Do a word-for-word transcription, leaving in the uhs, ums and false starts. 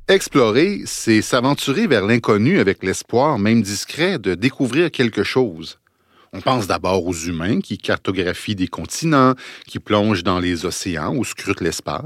Explorer, c'est s'aventurer vers l'inconnu avec l'espoir, même discret, de découvrir quelque chose. On pense d'abord aux humains qui cartographient des continents, qui plongent dans les océans ou scrutent l'espace.